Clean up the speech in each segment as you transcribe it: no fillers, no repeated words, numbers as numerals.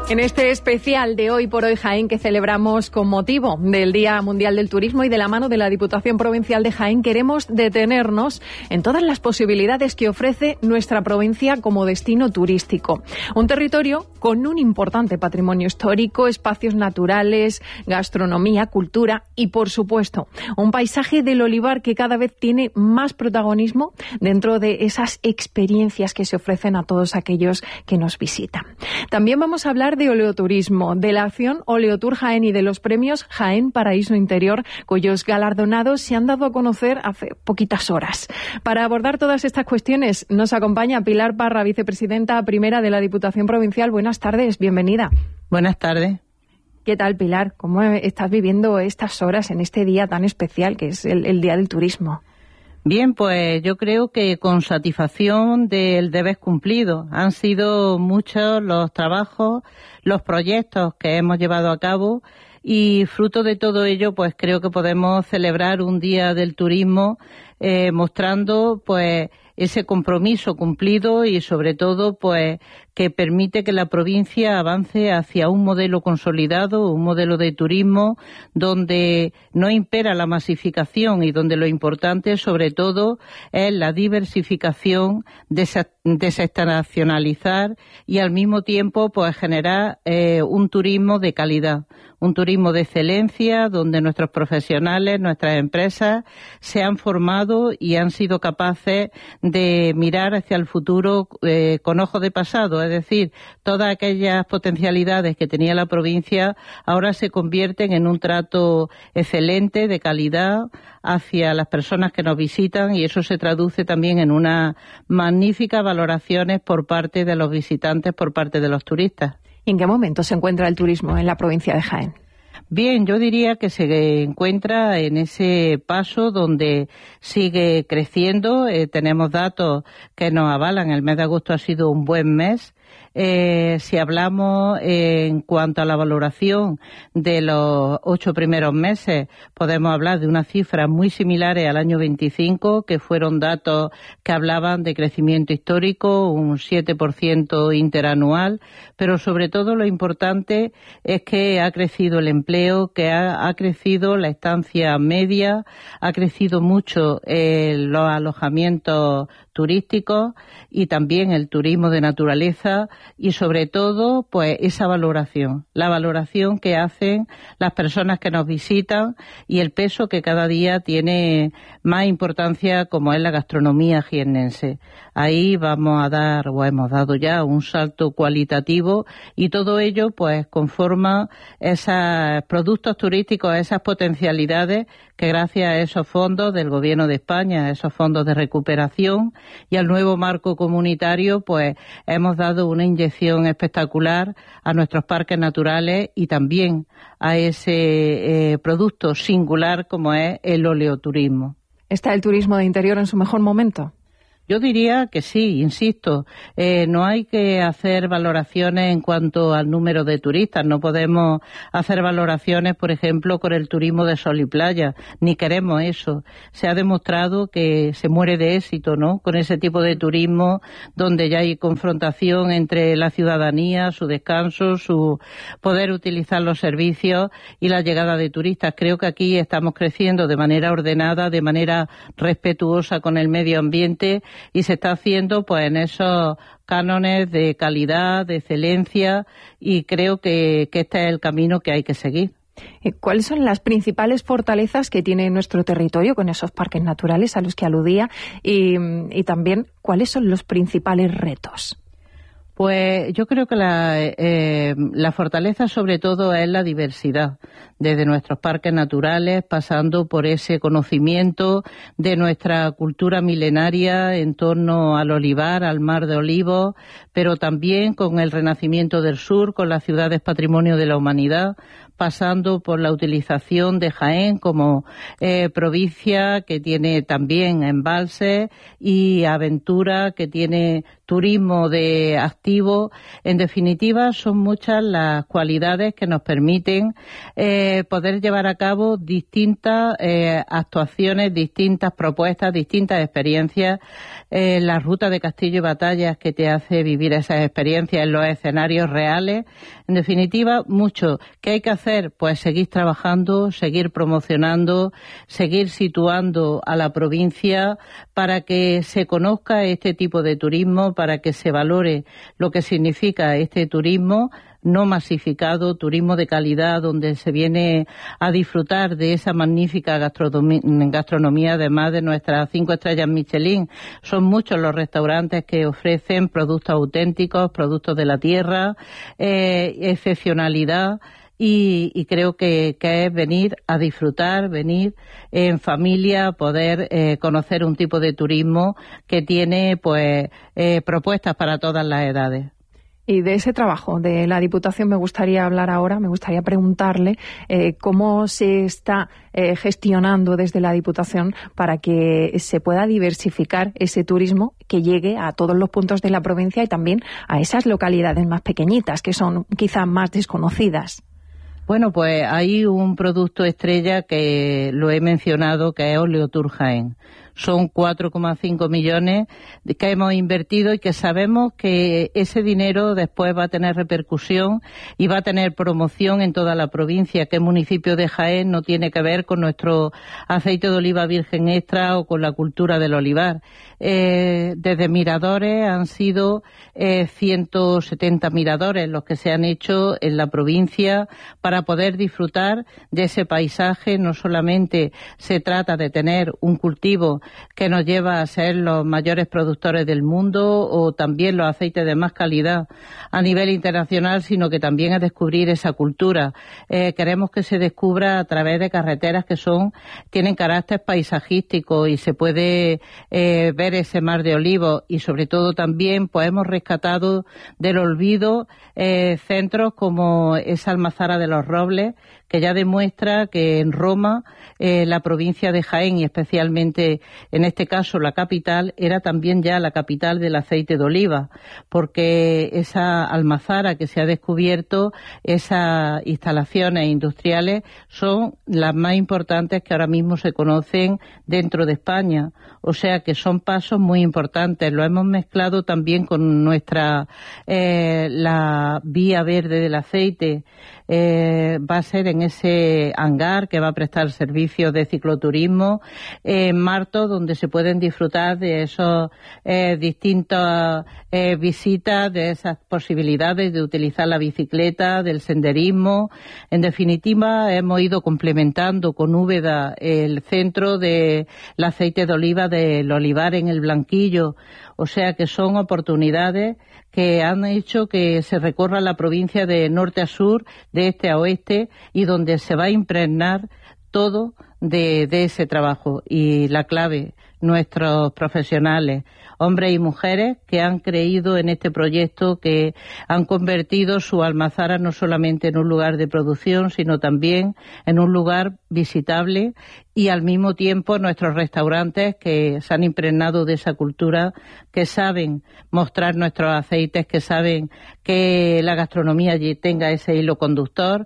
En este especial de Hoy por Hoy Jaén, que celebramos con motivo del Día Mundial del Turismo y de la mano de la Diputación Provincial de Jaén, queremos detenernos en todas las posibilidades que ofrece nuestra provincia como destino turístico. Un territorio con un importante patrimonio histórico, espacios naturales, gastronomía, cultura y, por supuesto, un paisaje del olivar que cada vez tiene más protagonismo dentro de esas experiencias que se ofrecen a todos aquellos que nos visitan. También vamos a hablar de oleoturismo, de la acción Oleotour Jaén y de los premios Jaén Paraíso Interior, cuyos galardonados se han dado a conocer hace poquitas horas. Para abordar todas estas cuestiones nos acompaña Pilar Parra, vicepresidenta primera de la Diputación Provincial. Buenas tardes, bienvenida. Buenas tardes. ¿Qué tal, Pilar? ¿Cómo estás viviendo estas horas en este día tan especial que es el Día del Turismo? Bien, pues yo creo que con satisfacción del deber cumplido. Han sido muchos los trabajos, los proyectos que hemos llevado a cabo y fruto de todo ello, pues creo que podemos celebrar un Día del Turismo mostrando pues ese compromiso cumplido y sobre todo pues que permite que la provincia avance hacia un modelo consolidado, un modelo de turismo donde no impera la masificación y donde lo importante sobre todo es la diversificación, desestacionalizar y al mismo tiempo pues generar un turismo de calidad, un turismo de excelencia donde nuestros profesionales, nuestras empresas se han formado y han sido capaces de mirar hacia el futuro con ojo de pasado, es decir, todas aquellas potencialidades que tenía la provincia ahora se convierten en un trato excelente, de calidad, hacia las personas que nos visitan y eso se traduce también en unas magníficas valoraciones por parte de los visitantes, por parte de los turistas. ¿En qué momento se encuentra el turismo en la provincia de Jaén? Bien, yo diría que se encuentra en ese paso donde sigue creciendo. Tenemos datos que nos avalan. El mes de agosto ha sido un buen mes. Si hablamos en cuanto a la valoración de los 8 primeros meses, podemos hablar de unas cifras muy similares al año 25, que fueron datos que hablaban de crecimiento histórico, un 7% interanual, pero sobre todo lo importante es que ha crecido el empleo, que ha crecido la estancia media, ha crecido mucho los alojamientos turísticos y también el turismo de naturaleza y sobre todo pues esa valoración, la valoración que hacen las personas que nos visitan y el peso que cada día tiene más importancia como es la gastronomía jiennense. Ahí vamos a dar o hemos dado ya un salto cualitativo y todo ello pues conforma esos productos turísticos, esas potencialidades que gracias a esos fondos del Gobierno de España, a esos fondos de recuperación y al nuevo marco comunitario, pues hemos dado una inyección espectacular a nuestros parques naturales y también a ese producto singular como es el oleoturismo. ¿Está el turismo de interior en su mejor momento? Yo diría que sí, insisto, no hay que hacer valoraciones en cuanto al número de turistas, no podemos hacer valoraciones, por ejemplo, con el turismo de sol y playa, ni queremos eso. Se ha demostrado que se muere de éxito, ¿no?, con ese tipo de turismo donde ya hay confrontación entre la ciudadanía, su descanso, su poder utilizar los servicios y la llegada de turistas. Creo que aquí estamos creciendo de manera ordenada, de manera respetuosa con el medio ambiente y se está haciendo pues en esos cánones de calidad, de excelencia y creo que este es el camino que hay que seguir. ¿Cuáles son las principales fortalezas que tiene nuestro territorio con esos parques naturales a los que aludía y también cuáles son los principales retos? Pues yo creo que la fortaleza sobre todo es la diversidad, desde nuestros parques naturales, pasando por ese conocimiento de nuestra cultura milenaria en torno al olivar, al mar de olivos, pero también con el renacimiento del sur, con las ciudades patrimonio de la humanidad, pasando por la utilización de Jaén como provincia que tiene también embalses y aventura, que tiene turismo de actividades atractivo. En definitiva, son muchas las cualidades que nos permiten poder llevar a cabo distintas actuaciones, distintas propuestas, distintas experiencias. La ruta de Castillo y Batallas que te hace vivir esas experiencias en los escenarios reales. En definitiva, mucho. ¿Qué hay que hacer? Pues seguir trabajando, seguir promocionando, seguir situando a la provincia para que se conozca este tipo de turismo, para que se valore lo que significa este turismo no masificado, turismo de calidad, donde se viene a disfrutar de esa magnífica gastronomía, además de nuestras 5 estrellas Michelin. Son muchos los restaurantes que ofrecen productos auténticos, productos de la tierra, excepcionalidad. Y creo que es venir a disfrutar, venir en familia, poder conocer un tipo de turismo que tiene pues propuestas para todas las edades. Y de ese trabajo de la Diputación me gustaría hablar ahora, me gustaría preguntarle cómo se está gestionando desde la Diputación para que se pueda diversificar ese turismo que llegue a todos los puntos de la provincia y también a esas localidades más pequeñitas que son quizá más desconocidas. Bueno, pues hay un producto estrella que lo he mencionado, que es Oleotour Jaén. Son 4,5 millones que hemos invertido y que sabemos que ese dinero después va a tener repercusión y va a tener promoción en toda la provincia, que el municipio de Jaén no tiene que ver con nuestro aceite de oliva virgen extra o con la cultura del olivar. Desde miradores han sido 170 miradores los que se han hecho en la provincia para poder disfrutar de ese paisaje. No solamente se trata de tener un cultivo que nos lleva a ser los mayores productores del mundo o también los aceites de más calidad a nivel internacional, sino que también es descubrir esa cultura. Queremos que se descubra a través de carreteras que tienen carácter paisajístico y se puede ver ese mar de olivos, y sobre todo también pues hemos rescatado del olvido centros como esa Almazara de los Robles, que ya demuestra que en Roma la provincia de Jaén y especialmente en este caso la capital era también ya la capital del aceite de oliva, porque esa almazara que se ha descubierto, esas instalaciones industriales son las más importantes que ahora mismo se conocen dentro de España, o sea que son pasos muy importantes. Lo hemos mezclado también con nuestra la vía verde del aceite. Va a ser en ese hangar que va a prestar servicios de cicloturismo en Marto, donde se pueden disfrutar de esos distintas visitas, de esas posibilidades de utilizar la bicicleta, del senderismo. En definitiva, hemos ido complementando con Úbeda el centro del aceite de oliva del olivar en el Blanquillo. O sea que son oportunidades que han hecho que se recorra la provincia de norte a sur, de este a oeste, y donde se va a impregnar todo de ese trabajo. Y la clave, nuestros profesionales, hombres y mujeres que han creído en este proyecto, que han convertido su almazara no solamente en un lugar de producción, sino también en un lugar visitable, y al mismo tiempo nuestros restaurantes que se han impregnado de esa cultura, que saben mostrar nuestros aceites, que saben que la gastronomía allí tenga ese hilo conductor,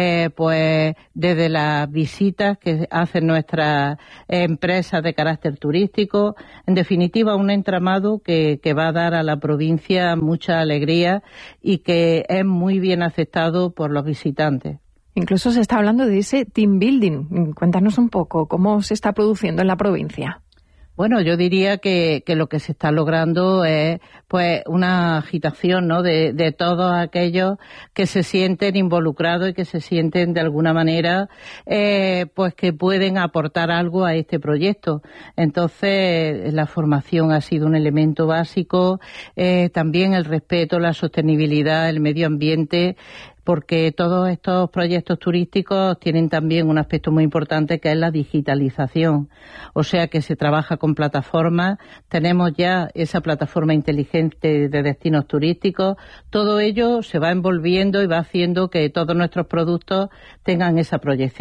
pues desde las visitas que hacen nuestras empresas de carácter turístico. En definitiva, un entramado que va a dar a la provincia mucha alegría y que es muy bien aceptado por los visitantes. Incluso se está hablando de ese team building. Cuéntanos un poco cómo se está produciendo en la provincia. Bueno, yo diría que lo que se está logrando es pues una agitación, ¿no?, de todos aquellos que se sienten involucrados y que se sienten de alguna manera pues que pueden aportar algo a este proyecto. Entonces, la formación ha sido un elemento básico, también el respeto, la sostenibilidad, el medio ambiente, porque todos estos proyectos turísticos tienen también un aspecto muy importante, que es la digitalización. O sea que se trabaja con plataformas, tenemos ya esa plataforma inteligente de destinos turísticos. Todo ello se va envolviendo y va haciendo que todos nuestros productos tengan esa proyección.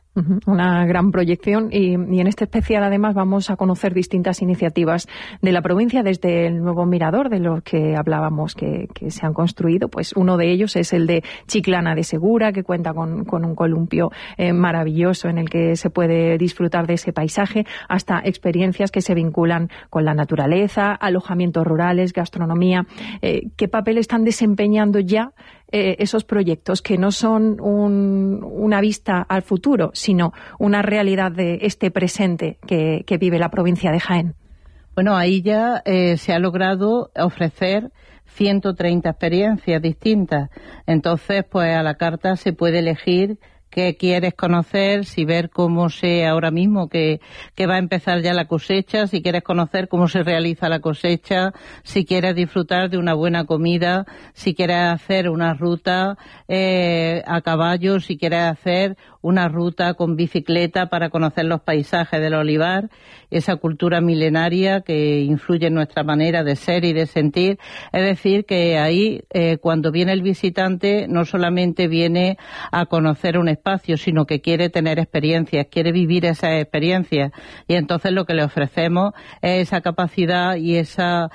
Una gran proyección y en este especial además vamos a conocer distintas iniciativas de la provincia desde el nuevo mirador de los que hablábamos que se han construido. Pues uno de ellos es el de Chiclana de Segura, que cuenta con un columpio maravilloso en el que se puede disfrutar de ese paisaje, hasta experiencias que se vinculan con la naturaleza, alojamientos rurales, gastronomía. ¿Qué papel están desempeñando ya esos proyectos que no son una vista al futuro, sino una realidad de este presente que vive la provincia de Jaén? Bueno, ahí ya se ha logrado ofrecer 130 experiencias distintas. Entonces, pues a la carta se puede elegir qué quieres conocer, si ver cómo ahora mismo que va a empezar ya la cosecha, si quieres conocer cómo se realiza la cosecha, si quieres disfrutar de una buena comida, si quieres hacer una ruta a caballo, si quieres hacer una ruta con bicicleta para conocer los paisajes del olivar, esa cultura milenaria que influye en nuestra manera de ser y de sentir. Es decir, que ahí cuando viene el visitante no solamente viene a conocer un espacio, sino que quiere tener experiencias, quiere vivir esas experiencias, y entonces lo que le ofrecemos es esa capacidad y esa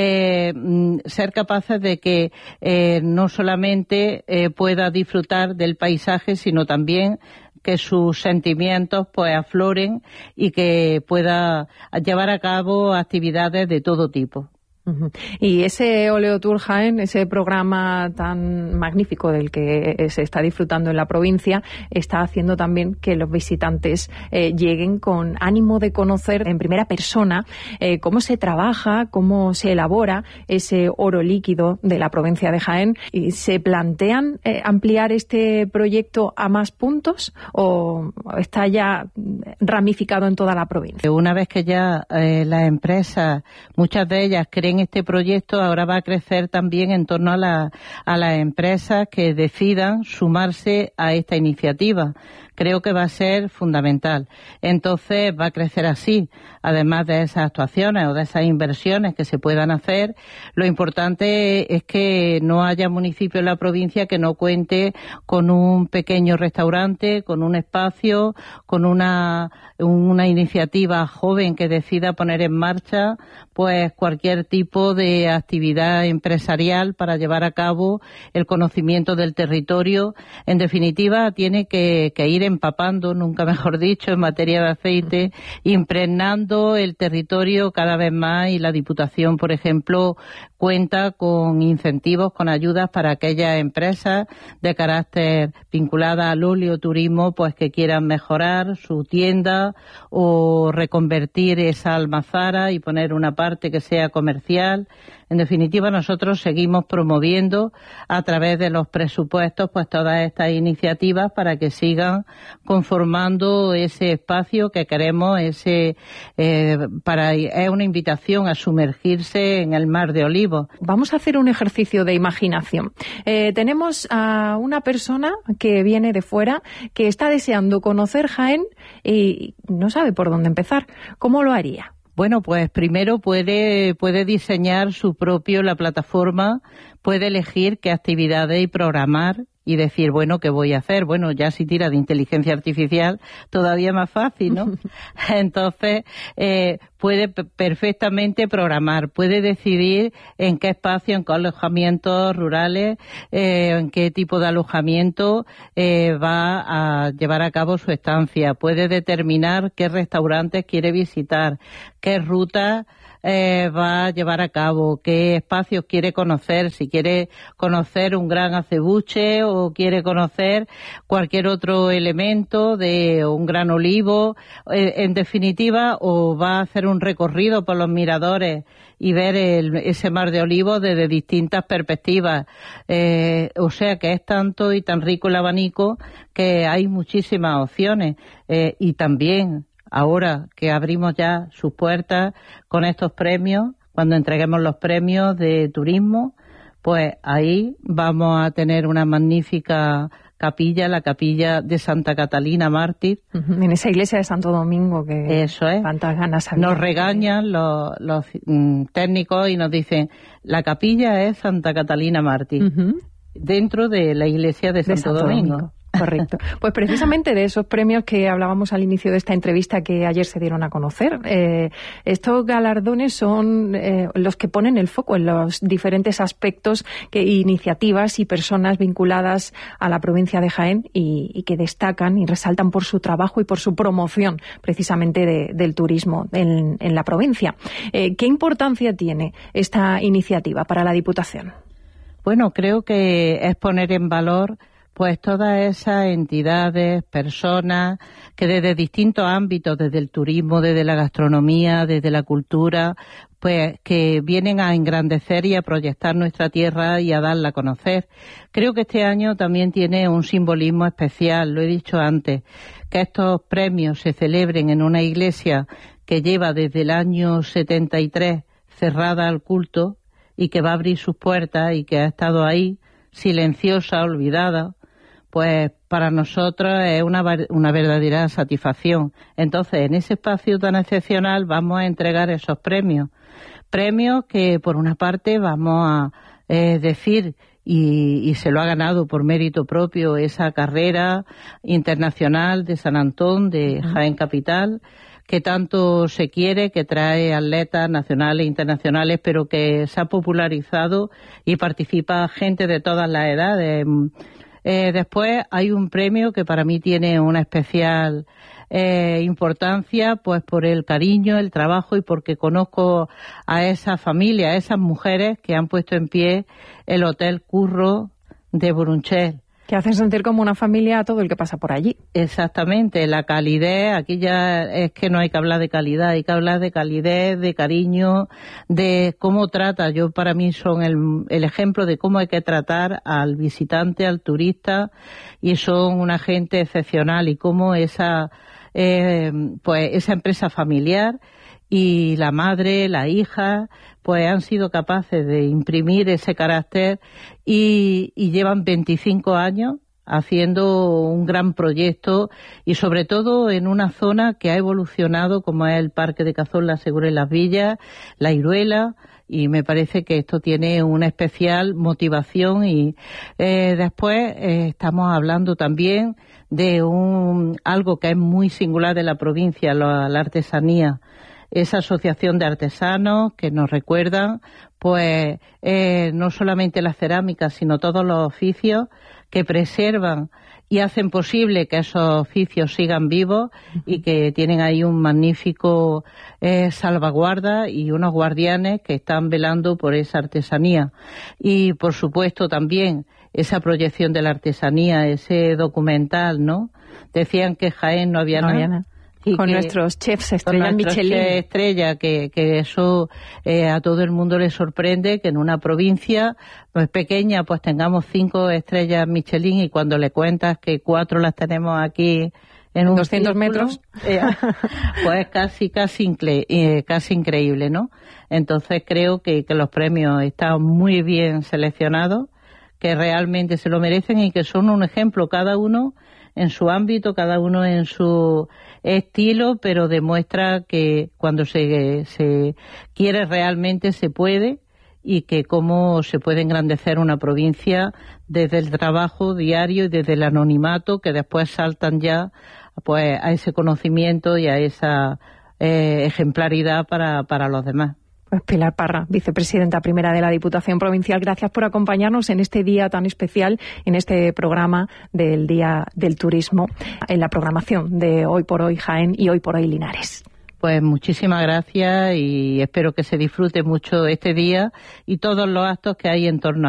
ser capaces de que no solamente pueda disfrutar del paisaje, sino también que sus sentimientos pues afloren y que pueda llevar a cabo actividades de todo tipo. Y ese Oleotour Jaén, ese programa tan magnífico del que se está disfrutando en la provincia, está haciendo también que los visitantes lleguen con ánimo de conocer en primera persona cómo se trabaja, cómo se elabora ese oro líquido de la provincia de Jaén. ¿Y se plantean ampliar este proyecto a más puntos o está ya ramificado en toda la provincia? Una vez que ya las empresas, muchas de ellas creen este proyecto, ahora va a crecer también en torno a las empresas que decidan sumarse a esta iniciativa. Creo que va a ser fundamental. Entonces va a crecer así. Además de esas actuaciones o de esas inversiones que se puedan hacer, lo importante es que no haya municipio en la provincia que no cuente con un pequeño restaurante, con un espacio, con una iniciativa joven que decida poner en marcha pues cualquier tipo de actividad empresarial para llevar a cabo el conocimiento del territorio. En definitiva, tiene que ir empapando, nunca mejor dicho, en materia de aceite, impregnando el territorio cada vez más, y la Diputación, por ejemplo, cuenta con incentivos, con ayudas para aquellas empresas de carácter vinculada al oleoturismo, pues que quieran mejorar su tienda o reconvertir esa almazara y poner una parte que sea comercial. En definitiva, nosotros seguimos promoviendo a través de los presupuestos pues todas estas iniciativas para que sigan conformando ese espacio que queremos, es una invitación a sumergirse en el mar de olivos. Vamos a hacer un ejercicio de imaginación. Tenemos a una persona que viene de fuera, que está deseando conocer Jaén y no sabe por dónde empezar. ¿Cómo lo haría? Bueno, pues primero puede diseñar la plataforma, puede elegir qué actividades y programar y decir, bueno, ¿qué voy a hacer? Bueno, ya si tira de inteligencia artificial, todavía más fácil, ¿no? Entonces, puede perfectamente programar, puede decidir en qué espacio, en qué alojamientos rurales, en qué tipo de alojamiento va a llevar a cabo su estancia, puede determinar qué restaurantes quiere visitar, qué rutas va a llevar a cabo, qué espacios quiere conocer, si quiere conocer un gran acebuche o quiere conocer cualquier otro elemento de un gran olivo, en definitiva, o va a hacer un recorrido por los miradores y ver ese mar de olivos desde distintas perspectivas. O sea que es tanto y tan rico el abanico que hay muchísimas opciones. Y también, ahora que abrimos ya sus puertas con estos premios, cuando entreguemos los premios de turismo, pues ahí vamos a tener una magnífica capilla, la capilla de Santa Catalina Mártir. En esa iglesia de Santo Domingo que eso es. Tantas ganas había. Nos regañan los técnicos y nos dicen, la capilla es Santa Catalina Mártir, dentro de la iglesia de Santo Domingo. Correcto. Pues precisamente de esos premios que hablábamos al inicio de esta entrevista que ayer se dieron a conocer, estos galardones son los que ponen el foco en los diferentes aspectos, iniciativas y personas vinculadas a la provincia de Jaén y que destacan y resaltan por su trabajo y por su promoción precisamente del turismo en la provincia. ¿Qué importancia tiene esta iniciativa para la Diputación? Bueno, creo que es poner en valor pues todas esas entidades, personas que desde distintos ámbitos, desde el turismo, desde la gastronomía, desde la cultura, pues que vienen a engrandecer y a proyectar nuestra tierra y a darla a conocer. Creo que este año también tiene un simbolismo especial, lo he dicho antes, que estos premios se celebren en una iglesia que lleva desde el año 73 cerrada al culto y que va a abrir sus puertas y que ha estado ahí silenciosa, olvidada. Pues para nosotros es una verdadera satisfacción. Entonces, en ese espacio tan excepcional vamos a entregar esos premios. Premios que, por una parte, vamos a decir, y se lo ha ganado por mérito propio, esa carrera internacional de San Antón, de Jaén Capital, que tanto se quiere, que trae atletas nacionales e internacionales, pero que se ha popularizado y participa gente de todas las edades. Después hay un premio que para mí tiene una especial importancia, pues por el cariño, el trabajo y porque conozco a esa familia, a esas mujeres que han puesto en pie el Hotel Curro de Burunchel. Que hacen sentir como una familia a todo el que pasa por allí. Exactamente, la calidez, aquí ya es que no hay que hablar de calidad, hay que hablar de calidez, de cariño, de cómo trata. Yo para mí son el ejemplo de cómo hay que tratar al visitante, al turista, y son una gente excepcional y cómo esa empresa familiar y la madre, la hija, pues han sido capaces de imprimir ese carácter y llevan 25 años haciendo un gran proyecto y sobre todo en una zona que ha evolucionado como es el Parque de Cazón, la Segura y las Villas, la Iruela, y me parece que esto tiene una especial motivación y después estamos hablando también de algo que es muy singular de la provincia, la artesanía. Esa asociación de artesanos que nos recuerdan, pues, no solamente la cerámica, sino todos los oficios que preservan y hacen posible que esos oficios sigan vivos y que tienen ahí un magnífico salvaguarda y unos guardianes que están velando por esa artesanía. Y, por supuesto, también esa proyección de la artesanía, ese documental, ¿no? Decían que Jaén no había nada. Con nuestros chefs estrella Michelin. Estrella, que eso a todo el mundo le sorprende, que en una provincia pues pequeña pues tengamos 5 estrellas Michelin y cuando le cuentas que 4 las tenemos aquí en un 200 metros, pues casi increíble, ¿no? Entonces creo que los premios están muy bien seleccionados, que realmente se lo merecen y que son un ejemplo cada uno en su ámbito, cada uno en su estilo, pero demuestra que cuando se quiere realmente se puede y que cómo se puede engrandecer una provincia desde el trabajo diario y desde el anonimato, que después saltan ya pues a ese conocimiento y a esa ejemplaridad para los demás. Pues Pilar Parra, vicepresidenta primera de la Diputación Provincial, gracias por acompañarnos en este día tan especial, en este programa del Día del Turismo, en la programación de Hoy por Hoy Jaén y Hoy por Hoy Linares. Pues muchísimas gracias y espero que se disfrute mucho este día y todos los actos que hay en torno a